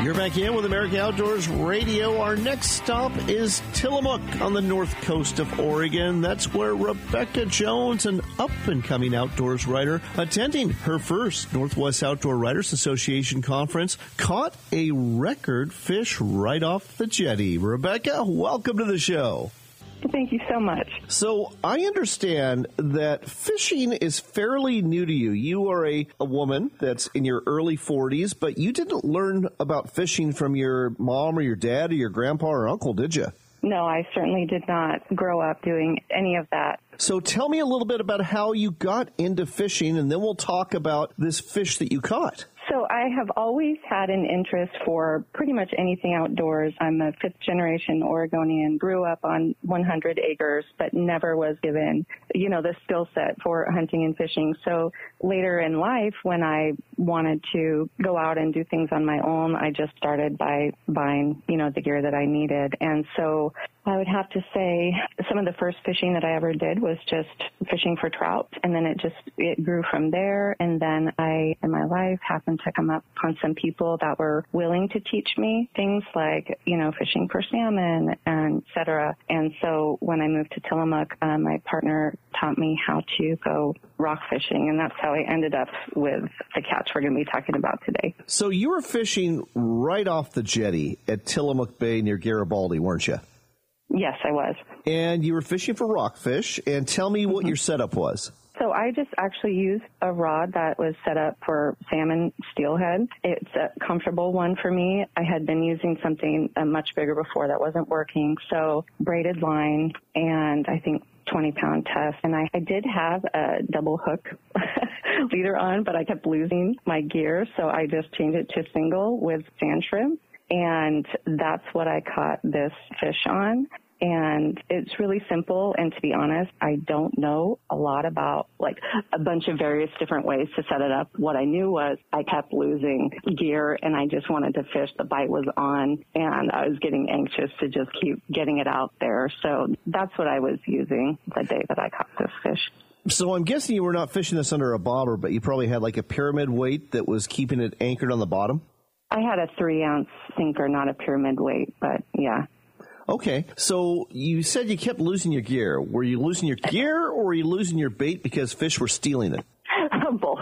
You're back in with American Outdoors Radio. Our next stop is Tillamook on the north coast of Oregon. That's where Rebecca Jones, an up-and-coming outdoors writer, attending her first Northwest Outdoor Writers Association conference, caught a record fish right off the jetty. Rebecca, welcome to the show. Thank you so much. So I understand that fishing is fairly new to you. You are a woman that's in your early 40s, but you didn't learn about fishing from your mom or your dad or your grandpa or uncle, did you? No, I certainly did not grow up doing any of that. So tell me a little bit about how you got into fishing, and then we'll talk about this fish that you caught. So I have always had an interest for pretty much anything outdoors. I'm a fifth-generation Oregonian, grew up on 100 acres, but never was given, the skill set for hunting and fishing. So later in life, when I wanted to go out and do things on my own, I just started by buying, the gear that I needed. And so I would have to say some of the first fishing that I ever did was just fishing for trout. And then it grew from there. And then I, in my life, happened to come up on some people that were willing to teach me things like, fishing for salmon and et cetera. And so when I moved to Tillamook, my partner taught me how to go rock fishing. And that's how I ended up with the catch we're going to be talking about today. So you were fishing right off the jetty at Tillamook Bay near Garibaldi, weren't you? Yes, I was. And you were fishing for rockfish. And tell me what your setup was. So I just actually used a rod that was set up for salmon steelhead. It's a comfortable one for me. I had been using something much bigger before that wasn't working. So braided line and I think 20-pound test. And I did have a double hook leader on, but I kept losing my gear. So I just changed it to single with sand shrimp. And that's what I caught this fish on. And it's really simple. And to be honest, I don't know a lot about like a bunch of various different ways to set it up. What I knew was I kept losing gear and I just wanted to fish. The bite was on and I was getting anxious to just keep getting it out there. So that's what I was using the day that I caught this fish. So I'm guessing you were not fishing this under a bobber, but you probably had like a pyramid weight that was keeping it anchored on the bottom? I had a 3-ounce sinker, not a pyramid weight, but yeah. Okay. So you said you kept losing your gear. Were you losing your gear or were you losing your bait because fish were stealing it? Both.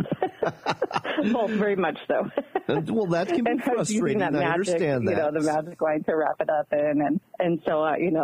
Both, very much so. Well, that can be frustrating. I understand that. The magic line to wrap it up in. And so,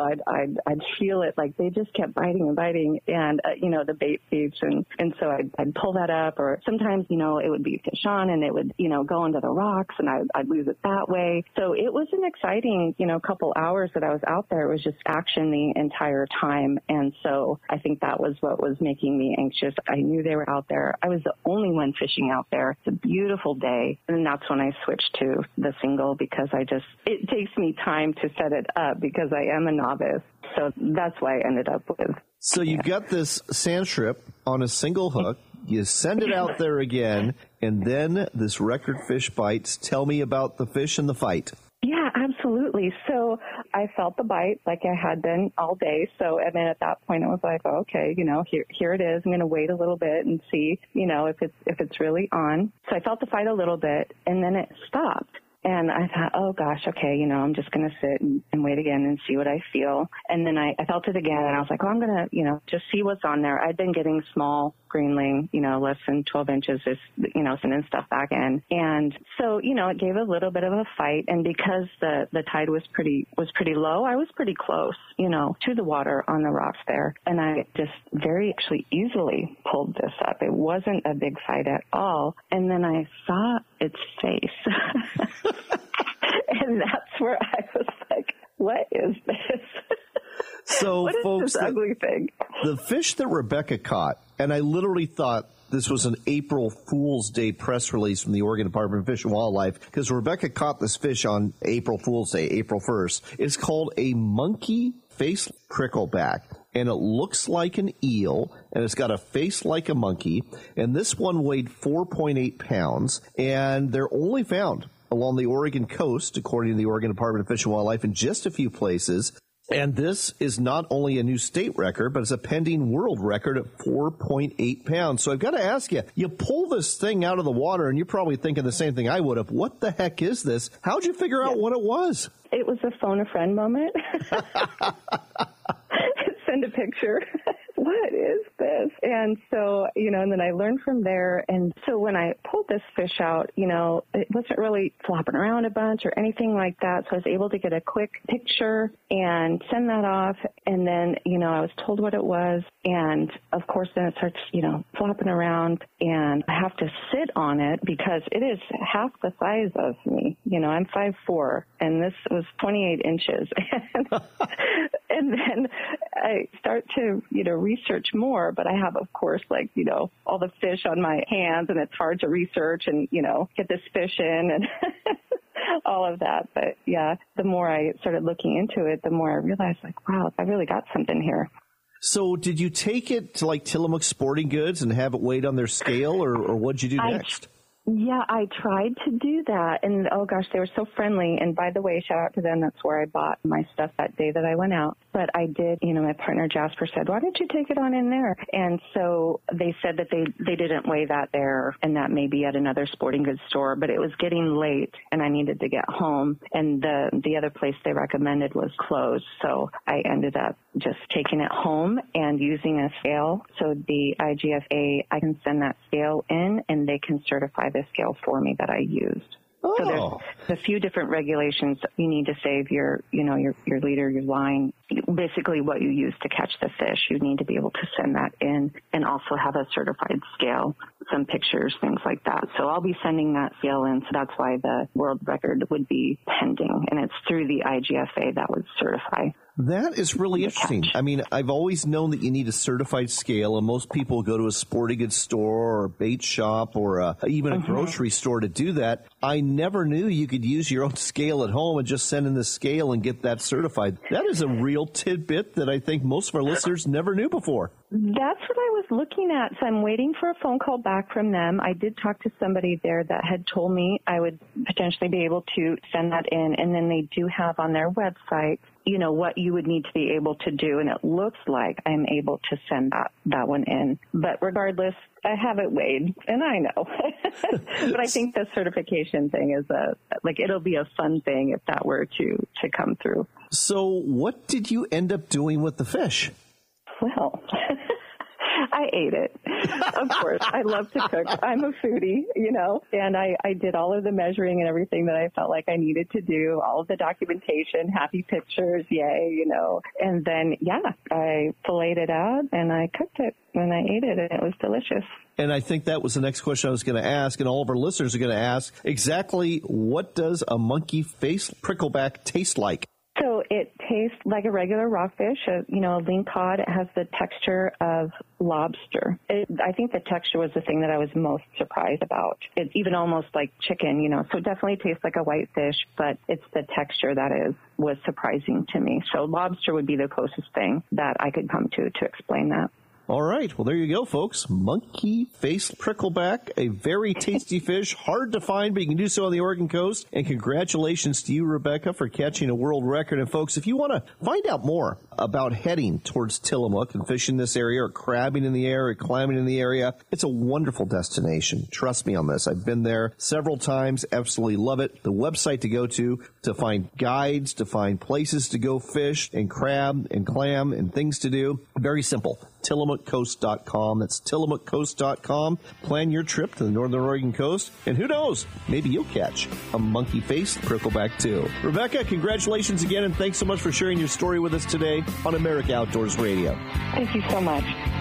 I'd feel it like they just kept biting and biting and, the bait feeds. And so I'd pull that up or sometimes, it would be fish on and it would, go into the rocks and I'd lose it that way. So it was an exciting, couple hours that I was out there. It was just action the entire time. And so I think that was what was making me anxious. I knew they were out there. I was the only one fishing out there. It's a beautiful day. And that's when I switched to the single because it takes me time to set it up because I am a novice. So that's why I ended up with. So you got this sand shrimp on a single hook. You send it out there again, and then this record fish bites. Tell me about the fish and the fight. Yeah, absolutely. So I felt the bite like I had been all day. So, and then at that point, it was like, okay, here it is. I'm going to wait a little bit and see, if it's really on. So I felt the fight a little bit, and then it stopped. And I thought, oh gosh, okay, I'm just going to sit and wait again and see what I feel. And then I felt it again and I was like, well, I'm going to, just see what's on there. I'd been getting small greenling, less than 12 inches, just, sending stuff back in. And so, it gave a little bit of a fight. And because the tide was pretty low, I was pretty close, to the water on the rocks there. And I just very actually easily pulled this up. It wasn't a big fight at all. And then I saw its face. And that's where I was like, what is this? So, what is folks, this ugly thing? The fish that Rebecca caught, and I literally thought this was an April Fool's Day press release from the Oregon Department of Fish and Wildlife, because Rebecca caught this fish on April Fool's Day, April 1st. It's called a monkey face crickleback, and it looks like an eel, and it's got a face like a monkey, and this one weighed 4.8 pounds, and they're only found along the Oregon coast, according to the Oregon Department of Fish and Wildlife, in just a few places. And this is not only a new state record, but it's a pending world record at 4.8 pounds. So I've got to ask you, you pull this thing out of the water, and you're probably thinking the same thing I would have. What the heck is this? How'd you figure out what it was? It was a phone a friend moment. Send a picture. What is this? And so, and then I learned from there. And so when I pulled this fish out, it wasn't really flopping around a bunch or anything like that. So I was able to get a quick picture and send that off. And then, I was told what it was. And of course, then it starts, flopping around, and I have to sit on it because it is half the size of me. I'm 5'4", and this was 28 inches. And then I start to, research more, but I have, of course, all the fish on my hands, and it's hard to research and, get this fish in and all of that. But yeah, the more I started looking into it, the more I realized, wow, I really got something here. So did you take it to Tillamook Sporting Goods and have it weighed on their scale, or what'd you do next? Yeah, I tried to do that, and oh gosh, they were so friendly. And by the way, shout out to them. That's where I bought my stuff that day that I went out. But I did, my partner Jasper said, why don't you take it on in there? And so they said that they didn't weigh that there, and that may be at another sporting goods store. But it was getting late, and I needed to get home, and the other place they recommended was closed. So I ended up just taking it home and using a scale. So the IGFA, I can send that scale in, and they can certify the scale for me that I used. Oh. So there's a few different regulations. You need to save your leader, your line, basically what you use to catch the fish. You need to be able to send that in and also have a certified scale, some pictures, things like that. So I'll be sending that scale in. So that's why the world record would be pending. And it's through the IGFA that would certify. That is really interesting. I mean, I've always known that you need a certified scale, and most people go to a sporting goods store or a bait shop or even a grocery store to do that. I never knew you could use your own scale at home and just send in the scale and get that certified. That is a real tidbit that I think most of our listeners never knew before. That's what I was looking at. So I'm waiting for a phone call back from them. I did talk to somebody there that had told me I would potentially be able to send that in. And then they do have on their website, what you would need to be able to do. And it looks like I'm able to send that one in. But regardless, I have it weighed, and I know. But I think the certification thing is it'll be a fun thing if that were to come through. So what did you end up doing with the fish? Well, I ate it. Of course, I love to cook. I'm a foodie, and I did all of the measuring and everything that I felt like I needed to do, all of the documentation, happy pictures, yay, And then, I filleted it out and I cooked it and I ate it, and it was delicious. And I think that was the next question I was going to ask, and all of our listeners are going to ask, exactly what does a monkey face prickleback taste like? So it tastes like a regular rockfish, a lean cod. It has the texture of lobster. I think the texture was the thing that I was most surprised about. It's even almost like chicken, so it definitely tastes like a white fish, but it's the texture that was surprising to me. So lobster would be the closest thing that I could come to explain that. All right. Well, there you go, folks. Monkey face prickleback, a very tasty fish, hard to find, but you can do so on the Oregon coast. And congratulations to you, Rebecca, for catching a world record. And folks, if you want to find out more about heading towards Tillamook and fishing this area or crabbing in the area or climbing in the area, it's a wonderful destination. Trust me on this. I've been there several times. Absolutely love it. The website to go to find guides, to find places to go fish and crab and clam and things to do. Very simple. TillamookCoast.com. That's TillamookCoast.com. Plan your trip to the Northern Oregon coast, and who knows, maybe you'll catch a monkey-faced prickleback too. Rebecca, congratulations again, and thanks so much for sharing your story with us today on America Outdoors Radio. Thank you so much.